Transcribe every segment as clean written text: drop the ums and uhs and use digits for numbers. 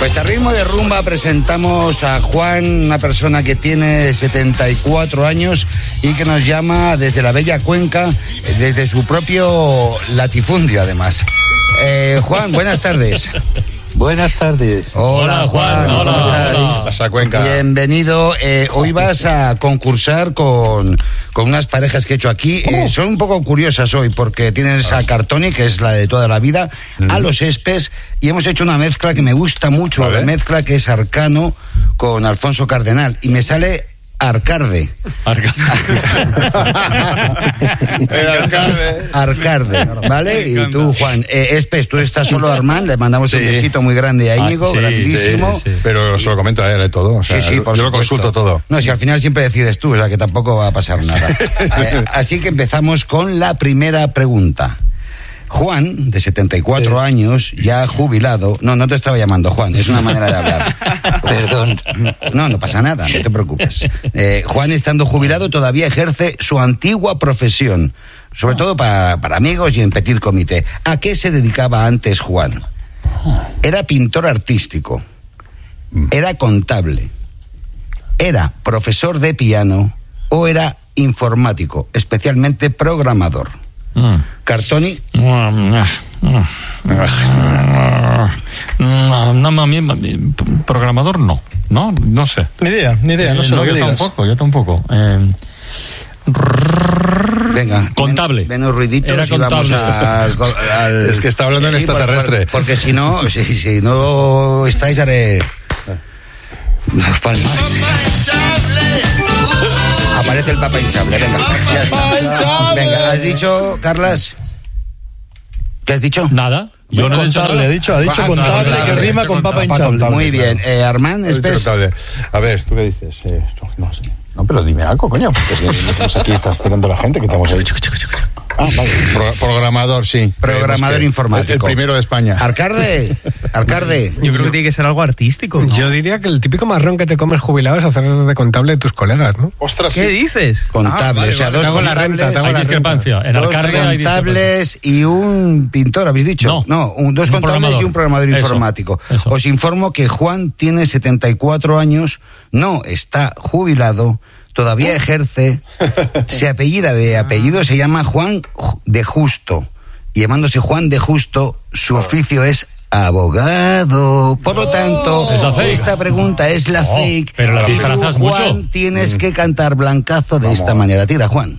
Pues a ritmo de rumba presentamos a Juan, una persona que tiene 74 años y que nos llama desde la bella Cuenca, desde su propio latifundio además. Juan, buenas tardes. Buenas tardes. Hola Juan, Hola. ¿cómo estás? Pasa Cuenca. Bienvenido. Hoy vas a concursar con unas parejas que he hecho aquí. Son un poco curiosas hoy porque tienes a Cartoni, que es la de toda la vida, a los Espes, y hemos hecho una mezcla que me gusta mucho, ¿vale? la mezcla que es Arcano con Alfonso Cardenal, y me sale Arcarde. El alcalde. Arcarde, ¿vale? Y tú, Juan. Espes, tú estás solo a Armand, le mandamos un Sí. besito muy grande a Íñigo, Sí, grandísimo. sí. Pero se lo comento a él todo. O sea, Sí, por yo lo supuesto. consulto todo. No, si al final siempre decides tú, o sea que tampoco va a pasar nada. Así que empezamos con la primera pregunta. Juan, de 74 años, ya jubilado... No te estaba llamando Juan, es una manera de hablar. Perdón. No pasa nada, no te preocupes. Juan, estando jubilado, todavía ejerce su antigua profesión, sobre todo para amigos y en petit comité. ¿A qué se dedicaba antes Juan? Era pintor artístico, era contable, era profesor de piano o era informático, especialmente programador. Cartoni. No, a mí, programador no sé. Ni idea, no sé lo que digas. Yo tampoco. Venga, Contable. Menos ruiditos Era y vamos contable. al... Es que está hablando en extraterrestre. Porque si no estáis, haré... Dos palmas. Aparece el Papa hinchable, venga. Ya está. Venga, ¿has dicho, Carlas? ¿Qué has dicho? Nada. Yo no he dicho Contable, nada. ha dicho contable, que rima con papa hinchable. Muy bien. Armand, Espes. A ver, ¿tú qué dices? No sé. No, pero dime algo, coño. Porque si estamos aquí, está esperando la gente que estamos ahí. Ah, vale. Programador, sí. Programador informático. El primero de España. Arcarde. Yo creo que tiene que ser algo artístico, ¿no? Yo diría que el típico marrón que te comes jubilado es hacer de contable de tus colegas, ¿no? Ostras, ¿Qué dices? Contable, Vale, o sea, vale. dos Te hago la contables, renta, te hago Hay la discrepancia. En dos Arcarde hay discrepancia. contables y un pintor, ¿habéis dicho? No. Dos Un contables programador. y un programador Eso, informático. eso. Os informo que Juan tiene 74 años, no está jubilado, todavía ejerce, se apellida de apellido, se llama Juan de Justo. Y llamándose Juan de Justo, su oficio es abogado. Por lo tanto, Es la fake. esta pregunta es la fake. pero la Y tú, disfrazas Juan, mucho. tienes que cantar Blancazo de esta manera. Tira, Juan.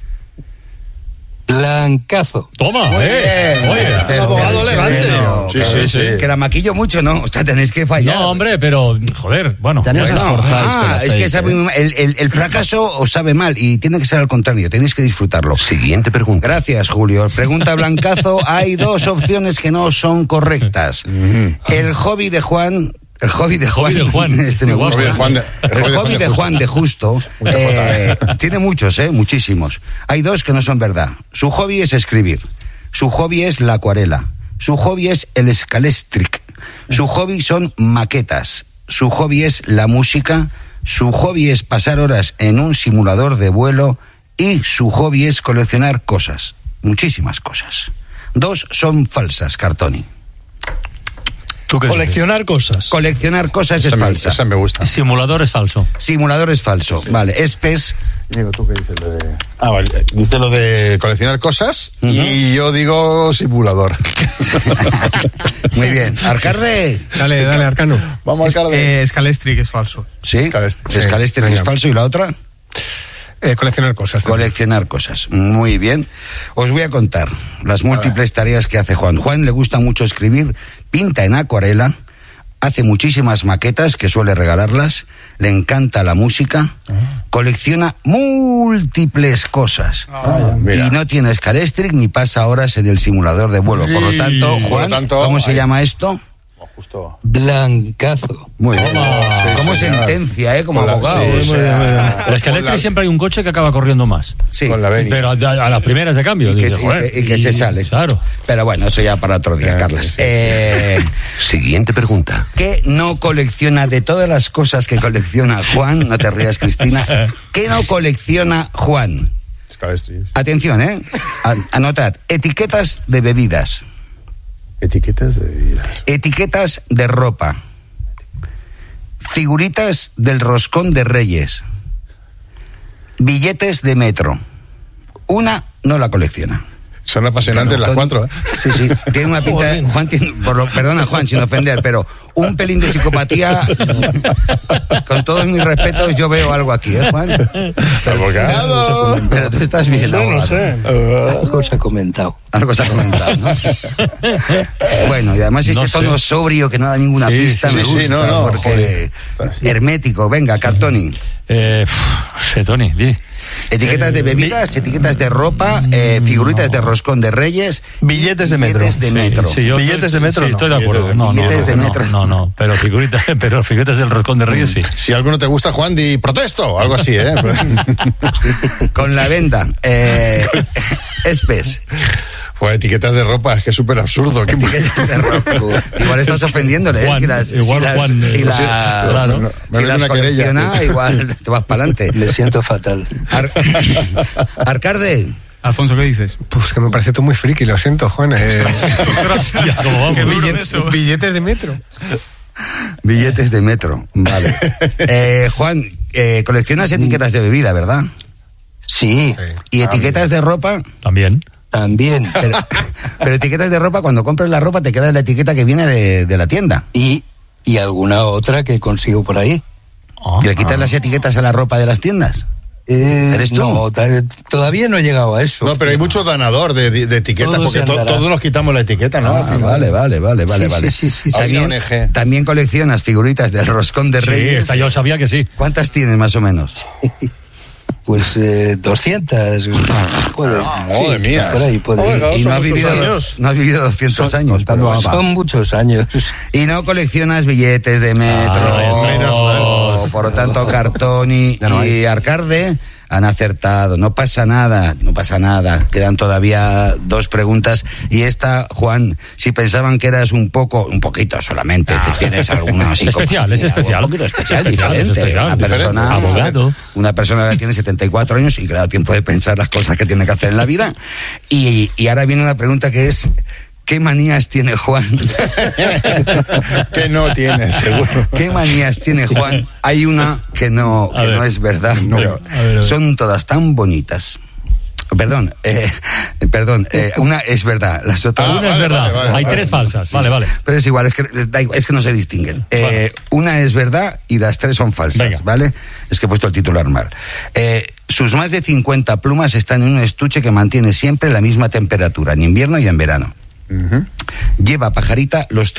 Blancazo. Toma, Bien. Oye. Abogado elegante. Sí. Que la maquillo mucho, ¿no? O sea, tenéis que fallar. No, hombre, pero, joder, bueno. Ya no os Bueno, esforzáis con la es que fake, sabe muy mal. El fracaso os sabe mal y tiene que ser al contrario, tenéis que disfrutarlo. Siguiente pregunta. Gracias, Julio. Pregunta Blancazo, hay dos opciones que no son correctas. El hobby de Juan... El hobby de Juan. Hobby de Juan. Este me gusta. El hobby de Juan de Justo. Tiene muchos, muchísimos. Hay dos que no son verdad. Su hobby es escribir. Su hobby es la acuarela. Su hobby es el scalestric. Su hobby son maquetas. Su hobby es la música. Su hobby es pasar horas en un simulador de vuelo. Y su hobby es coleccionar cosas. Muchísimas cosas. Dos son falsas, Cartoni. ¿tú qué Coleccionar cosas. Coleccionar cosas es falsa. Esa me gusta. dices? Simulador es falso. Simulador es falso. Vale, Espes. Digo, ¿tú qué dices? Vale. Dice lo de coleccionar cosas y yo digo simulador. Muy bien. Arcarde. Dale, Arcano. Vamos a Arcarde. Scalestric es falso. Sí. Scalestric. Scalestric es Venga. falso. ¿Y la otra? Coleccionar cosas. Coleccionar cosas. Muy bien. Os voy a contar las múltiples tareas que hace Juan. Juan le gusta mucho escribir, pinta en acuarela, hace muchísimas maquetas que suele regalarlas, le encanta la música, colecciona múltiples cosas Mira. y no tiene Scalestric ni pasa horas en el simulador de vuelo. Por lo tanto, Por lo Juan, tanto, ¿cómo se ahí. llama esto? Justo. Blancazo. Muy bien. Como sí, sentencia, como Con la- abogado. sí, o sea, En Scalestric siempre hay un coche que acaba corriendo más. sí. Con la Beni. Pero a las primeras de cambio. Y que, dices, joder, y que se sale. Claro. Pero bueno, eso ya para otro día, Carlos. Sí. Siguiente pregunta. ¿Qué no colecciona de todas las cosas que colecciona Juan? No te rías, Cristina. ¿Qué no colecciona Juan? Scalestric. Atención, anotad. Etiquetas de bebidas. Etiquetas de bebidas. Etiquetas de ropa. Figuritas del roscón de Reyes. Billetes de metro. Una no la colecciona. Son apasionantes las cuatro, ¿eh? Sí, sí. Tiene una pinta... Juan tiene, perdona, Juan, sin ofender, pero un pelín de psicopatía... Con todos mis respetos, yo veo algo aquí, ¿eh, Juan? ¡Abogado! Pero tú estás bien, No sé. Algo se ha comentado. Algo se ha comentado, ¿no? Bueno, y además ese No sé. tono sobrio que no da ninguna Sí, pista, sí, me sí, gusta, no, porque joder. hermético. Venga, Cartoni. No sé, Tony, di. Etiquetas de bebidas, etiquetas de ropa, figuritas de roscón de Reyes. Billetes de metro. Billetes de metro. Sí, yo Billetes de metro, Sí, no. estoy de acuerdo. No, Billetes de metro. No, pero figuritas del roscón de Reyes sí. Si algo no te gusta, Juan, di protesto, algo así, ¿eh? Con la venda. Espes. Pues etiquetas de ropa, es que es súper absurdo. ¿Qué Etiquetas de ropa. Igual estás ofendiéndole, ¿eh? Juan, Juan, si las claro. Me meto una querella. colecciona, igual te vas para adelante. Me siento fatal. Arcarde. Alfonso, ¿qué dices? Pues que me parece tú muy friki, lo siento, Juan. Ya, ¿cómo vamos? Billetes de metro. Billetes de metro, vale. Juan, coleccionas etiquetas de bebida, ¿verdad? Sí, ¿Y etiquetas de ropa? También. también. Pero etiquetas de ropa, cuando compras la ropa te queda la etiqueta que viene de la tienda. Y alguna otra que consigo por ahí. ¿Y le quitas las etiquetas a la ropa de las tiendas? ¿Eres tú? No, todavía no he llegado a eso. No, pero hay mucho danador de etiquetas, Todo porque se andará. todos nos quitamos la etiqueta, ¿no? Al final. Vale. Sí. También coleccionas figuritas del roscón de Sí, Reyes. esta yo sabía que sí. ¿Cuántas tienes más o menos? Pues 200. Puede. Madre mía. Por ahí puede. Oiga, Y no has son vivido, muchos años. no has vivido 200 años. contando pero- Son muchos años. Y no coleccionas billetes de metro. Por lo tanto, Cartoni y Arcarde han acertado. No pasa nada. Quedan todavía 2 preguntas. Y esta, Juan, si pensaban que eras un poquito solamente, que tienes alguna Especial, es especial. Un poquito especial, Es especial, diferente. es especial. Una persona, Abogado. una persona que tiene 74 años y que le da tiempo de pensar las cosas que tiene que hacer en la vida. Y ahora viene una pregunta que es: ¿qué manías tiene Juan? Que no tienes, seguro. ¿Qué manías tiene Juan? Hay una que no es verdad, pero A ver. son todas tan bonitas. Perdón, una es verdad, las otras... Una es vale, verdad. vale, Hay vale. 3 falsas. Vale. Pero es igual, es que no se distinguen. Una es verdad y las 3 son falsas, Venga. ¿vale? Es que he puesto el titular mal. Sus más de 50 plumas están en un estuche que mantiene siempre la misma temperatura, en invierno y en verano. Lleva pajarita los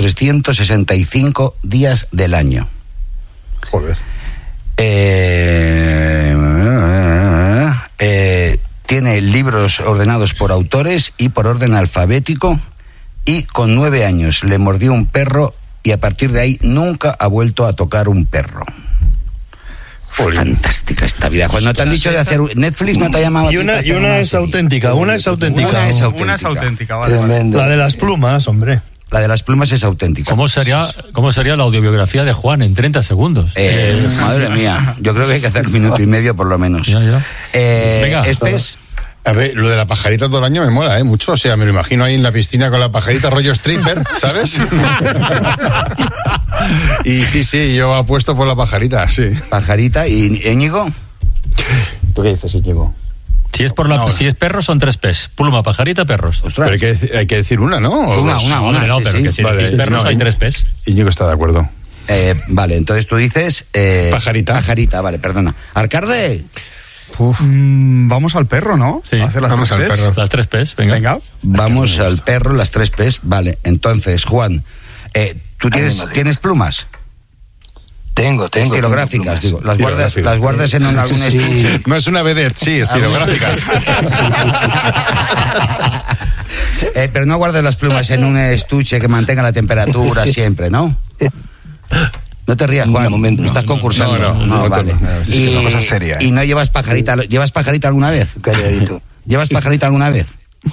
365 días del año. Joder. Tiene libros ordenados por autores y por orden alfabético, y con 9 años le mordió un perro y a partir de ahí nunca ha vuelto a tocar un perro. Fantástica esta vida. Cuando te han dicho de hacer... Netflix no te ha llamado a Y ti una, para y hacer una una es serie? auténtica, una es auténtica. Una es auténtica. Una es auténtica, vale. Tremendo. La de las plumas, hombre. La de las plumas es auténtica. ¿Cómo sería la audiobiografía de Juan en 30 segundos? Madre mía, yo creo que hay que hacer 1 minuto y medio por lo menos. Ya. Venga. Espes, A ver, lo de la pajarita todo el año me mola, mucho. O sea, me lo imagino ahí en la piscina con la pajarita rollo stripper, ¿sabes? Y sí, yo apuesto por la pajarita, sí. pajarita y Íñigo. ¿Tú qué dices, Íñigo? Si es perro son 3 P's. Pluma, pajarita, perros. Ostras. Pero hay que decir una, ¿no? O Una, dos. una. No, sí, pero sí. que si Vale, es perros no, hay 3 P's. Íñigo está de acuerdo. Vale, entonces tú dices... Pajarita. Pajarita, vale, perdona. Arcarde, Vamos al perro, ¿no? Sí. A hacer las Vamos tres al P's. perro. Las 3 P's, venga. vamos al perro, las 3 P's. Vale, entonces, Juan, ¿tú tienes plumas? Tengo. Estilográficas, tengo digo. Estilográficas. Las guardas en algún Sí. estuche. No es una vedette, sí, estilográficas. Pero no guardas las plumas en un estuche que mantenga la temperatura siempre, ¿no? No te rías, Juan. De momento no. Estás concursando. No, vale. no. Y, Es una cosa seria. ¿Y no llevas pajarita? ¿Llevas pajarita alguna vez? Calladito. ¿Llevas pajarita alguna vez?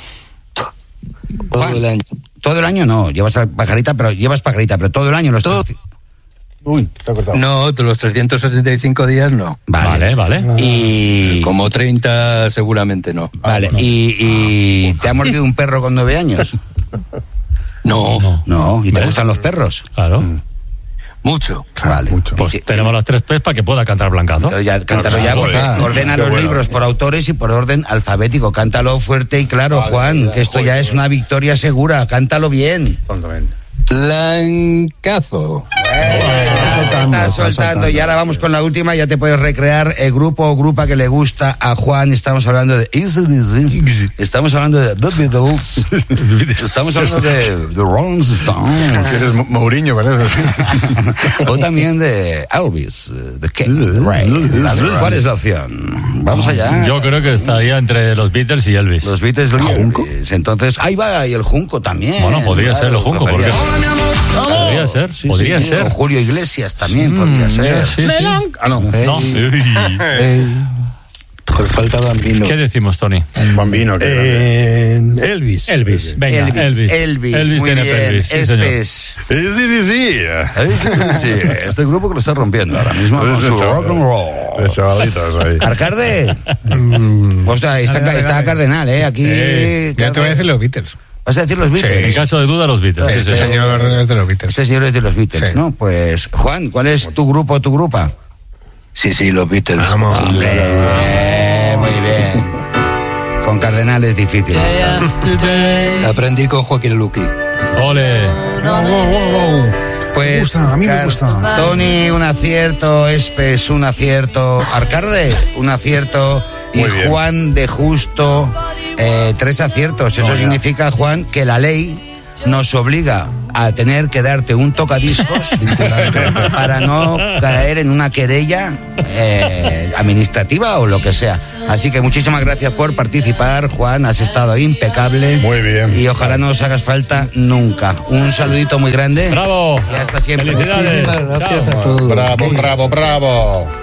Todo el año. Todo el año no, llevas pajarita, pero todo el año lo estás... Uy, te ha cortado. No, de los 375 días no. Vale. Y... Como 30 seguramente no. Vale, y ¿te ha mordido un perro con 9 años? No. No, ¿y te ¿Ves? gustan los perros? Claro. Mucho. Vale. Mucho. Pues tenemos las 3 P's para que pueda cantar Blancazo. Entonces ya, cántalo ya, porque ordena Qué los bueno. libros por autores y por orden alfabético. Cántalo fuerte y claro, Vale, Juan, ya, que esto ya joder. es una victoria segura. Cántalo bien. Tontamente. Blancazo. Estás soltando. Y ahora vamos con la última. Ya te puedes recrear el grupo o grupa que le gusta a Juan. Estamos hablando de AC/DC. Estamos hablando de The Beatles. Estamos hablando de The Rolling Stones. Eres Mourinho, ¿verdad? O también de Elvis, The King, Ray. Vale, ¿cuál es la opción? Vamos allá. Yo creo que estaría entre los Beatles y Elvis. Los Beatles, ¿el Junco? Entonces, ahí va, y el Junco también. Bueno, podría ser el Junco, ¿por qué? Podría ser, Sí, podría sí, ser. o Julio Iglesias también podría ser. Sí, sí. Ah, no. No. Por falta Bambino. ¿Qué decimos, Tony? Bambino. Elvis. Elvis. Venga, Elvis. Elvis, muy tiene bien. pelvis. Sí, señor. Espes. Sí. Sí, este grupo que lo está rompiendo ahora mismo con su rock and roll. De chavalitos ahí. Arcade. Hostia, está Cardenal, aquí. Ya te voy a decir los Beatles. ¿Vas a decir los Beatles? En caso de duda, los Beatles. Sí, Este sí, sí. señor es de los Beatles. Este señor es de los Beatles, Sí. ¿no? Pues, Juan, ¿cuál es tu grupo o tu grupa? Sí, los Beatles. Vamos. Muy bien. Con Cardenal es difícil. Aprendí con Joaquín Luqui. Ole. Pues, Me gusta, a mí me gusta. Tony, un acierto. Espes, un acierto. Arcarde, un acierto. Y Muy bien. Juan de Justo, 3 aciertos. Eso significa, Juan, que la ley nos obliga a tener que darte un tocadiscos para no caer en una querella administrativa o lo que sea. Así que muchísimas gracias por participar, Juan. Has estado impecable. Muy bien. Y ojalá no os hagas falta nunca. Un saludito muy grande. Bravo. Y hasta siempre. Felicidades. Muchísimas gracias Chao. a todos. Bravo, bravo, bravo.